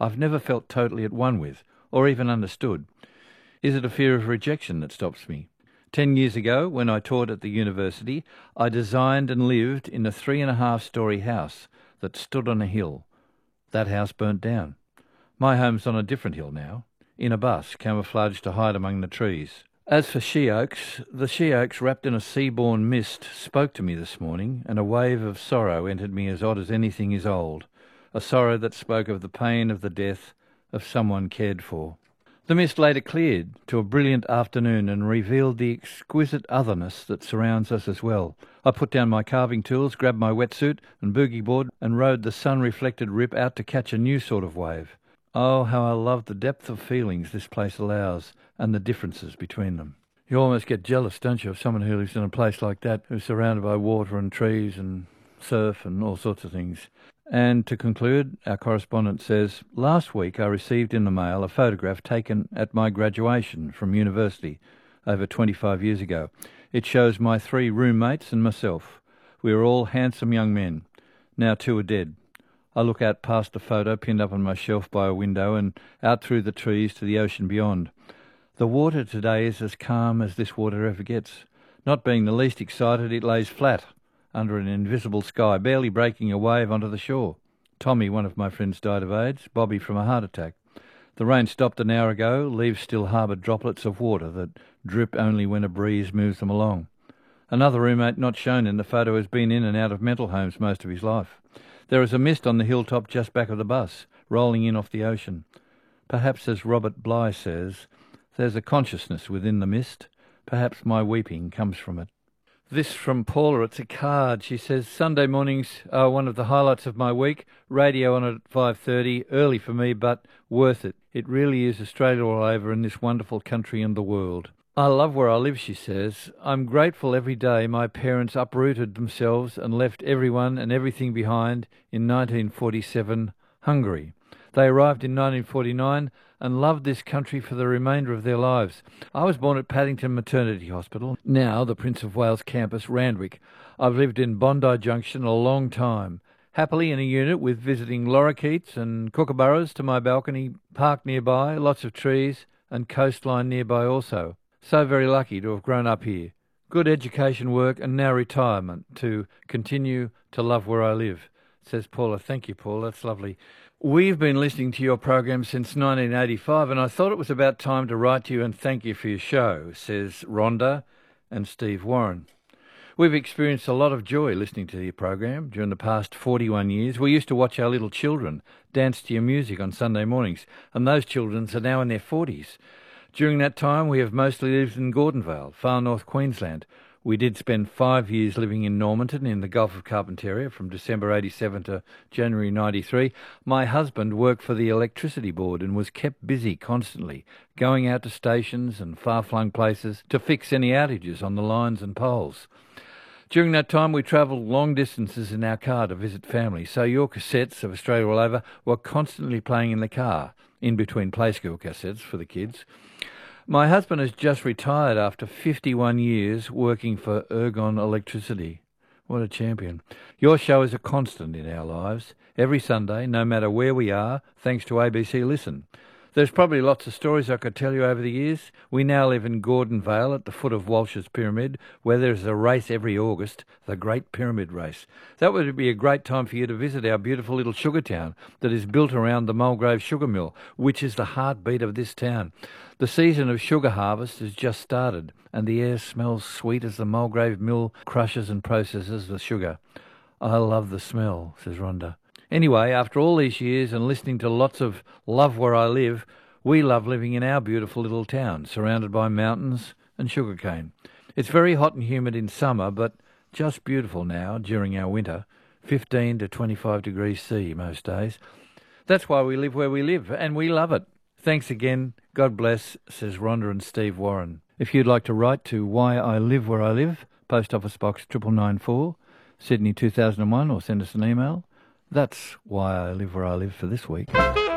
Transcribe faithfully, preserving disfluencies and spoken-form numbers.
I've never felt totally at one with, or even understood. Is it a fear of rejection that stops me? Ten years ago, when I taught at the university, I designed and lived in a three and a half storey house that stood on a hill. That house burnt down. My home's on a different hill now, in a bus, camouflaged to hide among the trees. As for she-oaks, the she-oaks wrapped in a sea-born mist spoke to me this morning, and a wave of sorrow entered me as odd as anything is old, a sorrow that spoke of the pain of the death of someone cared for. The mist later cleared to a brilliant afternoon and revealed the exquisite otherness that surrounds us as well. I put down my carving tools, grabbed my wetsuit and boogie board and rode the sun-reflected rip out to catch a new sort of wave. Oh, how I love the depth of feelings this place allows and the differences between them. You almost get jealous, don't you, of someone who lives in a place like that, who's surrounded by water and trees and surf and all sorts of things. And to conclude, our correspondent says, last week I received in the mail a photograph taken at my graduation from university over twenty-five years ago. It shows my three roommates and myself. We are all handsome young men. Now two are dead. I look out past the photo pinned up on my shelf by a window and out through the trees to the ocean beyond. The water today is as calm as this water ever gets. Not being the least excited, it lays flat under an invisible sky, barely breaking a wave onto the shore. Tommy, one of my friends, died of AIDS, Bobby from a heart attack. The rain stopped an hour ago, leaves still harbour droplets of water that drip only when a breeze moves them along. Another roommate not shown in the photo has been in and out of mental homes most of his life. There is a mist on the hilltop just back of the bus, rolling in off the ocean. Perhaps, as Robert Bly says, there's a consciousness within the mist. Perhaps my weeping comes from it. This from Paula. It's a card. She says, Sunday mornings are one of the highlights of my week. Radio on at five thirty, early for me, but worth it. It really is Australia all over in this wonderful country and the world. I love where I live, she says. I'm grateful every day my parents uprooted themselves and left everyone and everything behind in nineteen forty-seven, Hungary. They arrived in nineteen forty-nine and loved this country for the remainder of their lives. I was born at Paddington Maternity Hospital, now the Prince of Wales campus, Randwick. I've lived in Bondi Junction a long time, happily in a unit with visiting lorikeets and kookaburras to my balcony, park nearby, lots of trees and coastline nearby also. So very lucky to have grown up here. Good education, work and now retirement to continue to love where I live, says Paula. Thank you, Paula. That's lovely. We've been listening to your program since nineteen eighty-five, and I thought it was about time to write to you and thank you for your show, says Rhonda and Steve Warren. We've experienced a lot of joy listening to your program during the past forty-one years. We used to watch our little children dance to your music on Sunday mornings, and those children are now in their forties. During that time, we have mostly lived in Gordonvale, far north Queensland. We did spend five years living in Normanton in the Gulf of Carpentaria from December eighty-seven to January ninety-three. My husband worked for the Electricity Board and was kept busy constantly, going out to stations and far-flung places to fix any outages on the lines and poles. During that time, we travelled long distances in our car to visit family, so your cassettes of Australia All Over were constantly playing in the car, in between play school cassettes for the kids. My husband has just retired after fifty-one years working for Ergon Electricity. What a champion. Your show is a constant in our lives. Every Sunday, no matter where we are, thanks to A B C Listen. There's probably lots of stories I could tell you over the years. We now live in Gordonvale at the foot of Walsh's Pyramid, where there's a race every August, the Great Pyramid Race. That would be a great time for you to visit our beautiful little sugar town that is built around the Mulgrave Sugar Mill, which is the heartbeat of this town. The season of sugar harvest has just started, and the air smells sweet as the Mulgrave Mill crushes and processes the sugar. I love the smell, says Rhonda. Anyway, after all these years and listening to lots of Love Where I Live, we love living in our beautiful little town, surrounded by mountains and sugarcane. It's very hot and humid in summer, but just beautiful now during our winter, fifteen to twenty-five degrees C most days. That's why we live where we live, and we love it. Thanks again. God bless, says Rhonda and Steve Warren. If you'd like to write to Why I Live Where I Live, Post Office Box nine nine nine four, Sydney two thousand one, or send us an email. That's Why I Live Where I Live for this week.